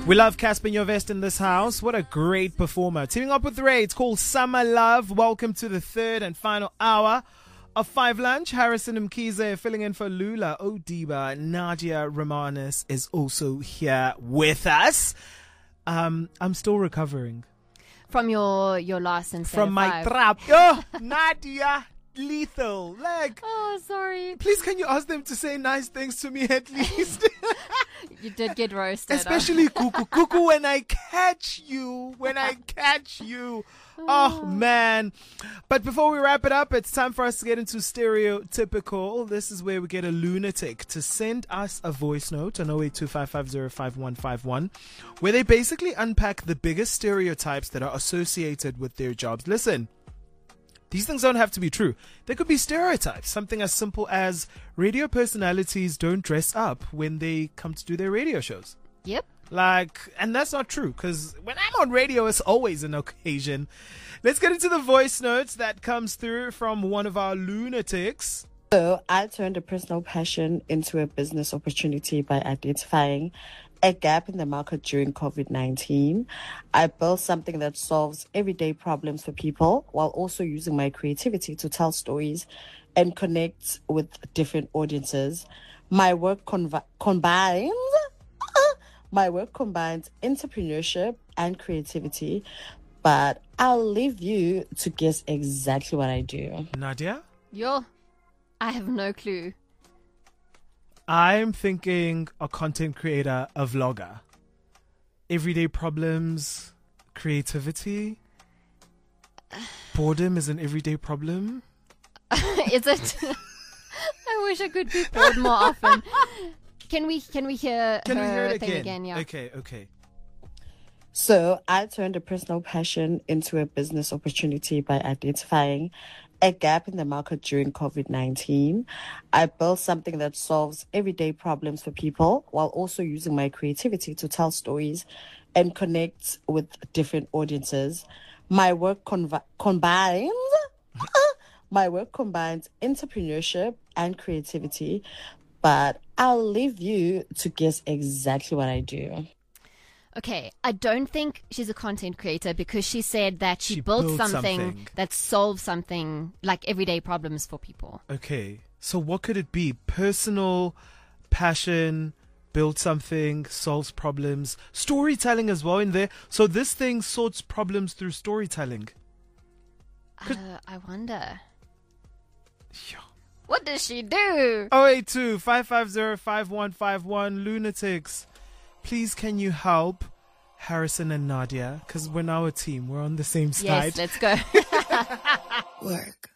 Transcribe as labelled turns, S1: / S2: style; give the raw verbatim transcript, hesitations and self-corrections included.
S1: We love Casper Nyovest in this house. What a great performer. Teaming up with Ray, it's called Summer Love. Welcome to the third and final hour of Five Lunch. Harrison Mkhize filling in for Lula Odiba. Nadia Romanes is also here with us. Um, I'm still recovering.
S2: From your, your last and
S1: From my
S2: five.
S1: trap. Oh, Nadia, lethal. Like,
S2: Oh, sorry.
S1: please can you ask them to say nice things to me at least?
S2: You did get roasted.
S1: Especially Kuku. Kuku, when I catch you. When I catch you. Oh, man. But before we wrap it up, it's time for us to get into Stereotypical. This is where we get a lunatic to send us a voice note on oh eight two five five zero five one five one, where they basically unpack the biggest stereotypes that are associated with their jobs. Listen. These things don't have to be true. They could be stereotypes. Something as simple as radio personalities don't dress up when they come to do their radio shows.
S2: Yep.
S1: Like, and that's not true, because when I'm on radio, it's always an occasion. Let's get into the voice notes that comes through from one of our lunatics.
S3: So I turned a personal passion into a business opportunity by identifying a gap in the market during covid nineteen. I built something that solves everyday problems for people while also using my creativity to tell stories and connect with different audiences. My work conv- combines my work combines entrepreneurship and creativity, but I'll leave you to guess exactly what I do.
S1: Nadia?
S2: Yo, I have no clue.
S1: I'm thinking a content creator, a vlogger. Everyday problems, creativity. Boredom is an everyday problem.
S2: Is it? I wish I could be bored more often. Can we can we hear
S1: Can
S2: her
S1: we hear it
S2: thing
S1: again?
S2: again? Yeah.
S1: Okay, okay.
S3: So I turned a personal passion into a business opportunity by identifying a gap in the market during covid nineteen. I built something that solves everyday problems for people while also using my creativity to tell stories and connect with different audiences. My work conv- combines my work combines entrepreneurship and creativity, but I'll leave you to guess exactly what I do.
S2: Okay, I don't think she's a content creator because she said that she,
S1: She
S2: built,
S1: built
S2: something,
S1: something.
S2: that solves something like everyday problems for people.
S1: Okay. So what could it be? Personal passion, build something, solves problems, storytelling as well in there. So this thing sorts problems through storytelling.
S2: Uh, I wonder.
S1: Yo.
S2: What does she do?
S1: oh eight two five five zero five one five one lunatics. Please can you help Harrison and Nadia? Because we're now a team. We're on the same side.
S2: Yes, let's go.
S4: Work.